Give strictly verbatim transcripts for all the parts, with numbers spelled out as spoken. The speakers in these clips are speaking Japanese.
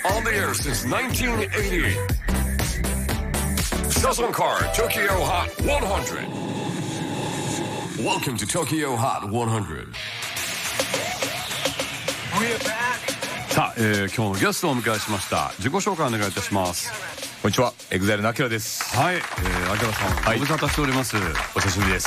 On the air since nineteen eighty. Sasan Car Tokyo Hot one hundred. Welcome to Tokyo Hot one hundred. さあ、えー、今日のゲストをお迎えしました。自己紹介お願いいたします。 こんにちは、エグザイルのアキラです。 はい、えー、アキラさん、ご無沙汰しております。 お久しぶりです。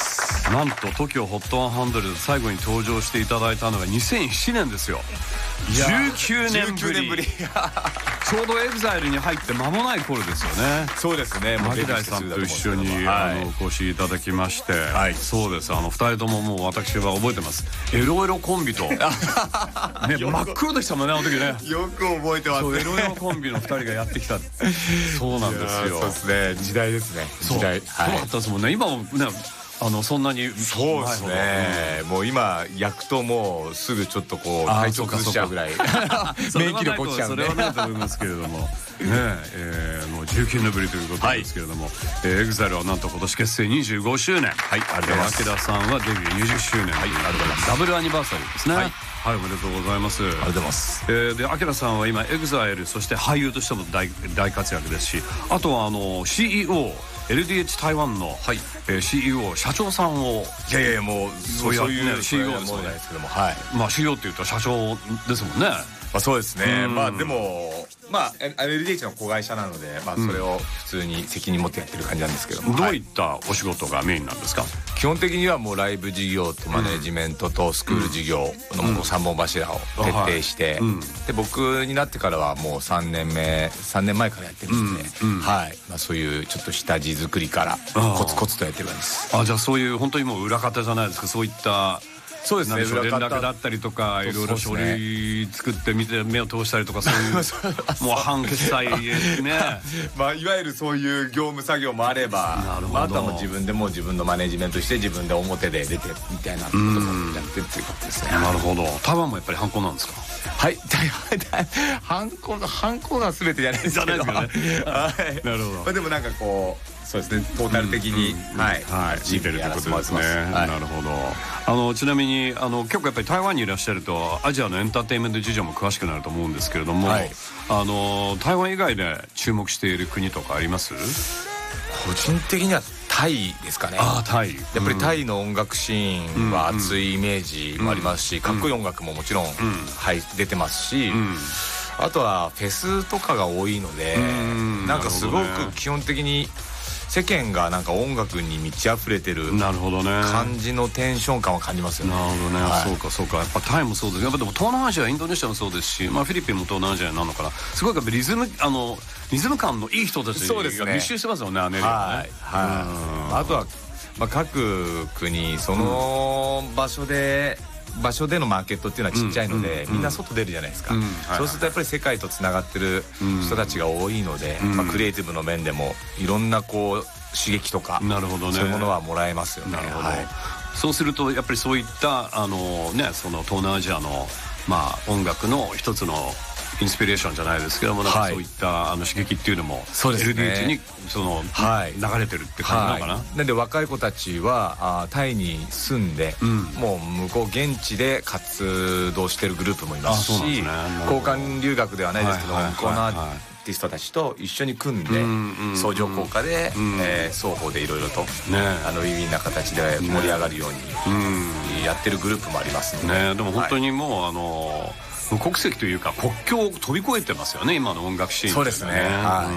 なんと トキオ ホットハンドル最後に登場していただいたのがにせんななねんですよ。じゅうきゅうねんぶり。じゅうきゅうねんぶりちょうどエグザイルに入って間もない頃ですよね。 そうですね。 マキダイさんと一緒に、はい、あのお越しいただきまして、はい、そうです。あのふたりとももう私は覚えてます。エロエロコンビと、ね、真っ黒でしたもんね、あの時ね。 よく覚えてますね。 エロエロコンビのふたりがやってきた。そうなんですよ。 そうですね。時代ですね。時代。 そうだったですもんね。今もね。あのそんなにそうですね、うん、もう今焼くともうすぐちょっとこう体調崩しちゃうぐらい免疫力落ちちゃうんで、それはないと思いますけれどもねえー、もうじゅうきゅうねんぶりということですけれども、はい、えー、エグザイルはなんと今年結成にじゅうごしゅうねん、はい、ありがとうございます。アキラさんはデビューにじゅっしゅうねん、はい、ありがとうございます。ダブルアニバーサリーですね。はい、はい、おめでとうございます。 ありがとうございます。 えー、でアキラさんは今エグザイルそして俳優としても 大, 大活躍ですし、あとはあの シーイーオーエルディーエイチ 台湾の、はい、えー、シーイーオー 社長さんを、 いやいやもうそういう、ね、 シーイーオー ですもんね。はい、まあ シーイーオー っていうと社長ですもんね。 まあ、そうですね。まあでもまあ エルディーエイチ の子会社なので、まあそれを普通に責任持ってやってる感じなんですけども、うん、 どういったお仕事がメインなんですか？ 基本的にはもうライブ事業とマネジメントとスクール事業のさんぼん柱を徹底して、うんうん、で僕になってからはもうさんねんめさんねんまえからやってるんですね、うんうん、はい、まあ、そういうちょっと下地作りからコツコツとやってる感じです。 あ、じゃあそういう本当にもう裏方じゃないですか、そういったそうですね、 連絡だったりとかいろいろ書類作って見て目を通したりとか、そういうもう半決済ねまあいわゆるそういう業務作業もあれば、まあ、あとはもう自分でも自分のマネジメントして自分で表で出てみたいなこともやってるっていうことですね。 なるほど。台湾もやっぱりハンコなんですか？ はい、ハンコハンコが全てじゃないですけど、はい、なるほど。でもなんかこうそうですね、トータル的に、うんうん、はい、 はい、見てるってことですね。はい、なるほど。あのちなみにあの結構やっぱり台湾にいらっしゃるとアジアのエンターテインメント事情も詳しくなると思うんですけれども、はい、あの台湾以外で注目している国とかあります？ 個人的にはタイですかね。 あ、タイ。 やっぱりタイの音楽シーンは熱いイメージもありますし、うん、かっこいい音楽ももちろん、うん、はい、出てますし、うん、あとはフェスとかが多いので、うん、なんかすごく基本的に世間がなんか音楽に満ち溢れてる感じのテンション感を感じますよね。 なるほどね、はい、そうかそうか。やっぱタイもそうです。やっぱでも東南アジア、インドネシアもそうですし、まあフィリピンも東南アジアなのかな。すごいやっぱリズムあのリズム感のいい人たちが密集してますよね、アメリカはね。 はいはい。あとはまあ各国その場所で、うん、場所でのマーケットっていうのはちっちゃいので、うん、みんな外出るじゃないですか、うん、そうするとやっぱり世界とつながってる人たちが多いので、うん、まあ、クリエイティブの面でもいろんなこう刺激とか、なるほどね、そういうものはもらえますよね。 なるほど、はい、そうするとやっぱりそういったあの、ね、その東南アジアの、まあ、音楽の一つのインスピレーションじゃないですけども、なんかそういったあの刺激っていうのも エルディーエイチ にその、はい、流れてるって感じなのかな、はい、 なんで若い子たちはあタイに住んで、うん、もう向こう現地で活動してるグループもいますし、ね、交換留学ではないですけど、はいはいはいはい、向こうのアーティストたちと一緒に組んで、うんうん、相乗効果で、うん、えー、双方でいろいろと、ね、あのウィンウィンな形で盛り上がるように、ね、やってるグループもありますので、 ね、でも本当にもう、はい、あの無国籍というか国境を飛び越えてますよね、今の音楽シーン、ね、 そうですね、はい、